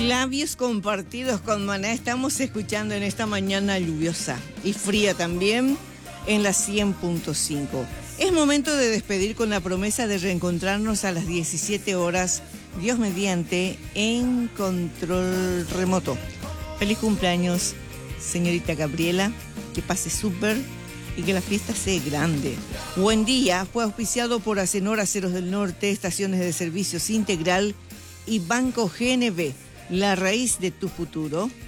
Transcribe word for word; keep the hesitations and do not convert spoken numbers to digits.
Labios compartidos con Maná. Estamos escuchando en esta mañana lluviosa y fría también en la cien punto cinco. Es momento de despedir con la promesa de reencontrarnos a las diecisiete horas, Dios mediante, en control remoto. Feliz cumpleaños, señorita Gabriela. Que pase súper y que la fiesta sea grande. Buen día. Fue auspiciado por Acenor Aceros del Norte, Estaciones de Servicios Integral y Banco G N B, la raíz de tu futuro.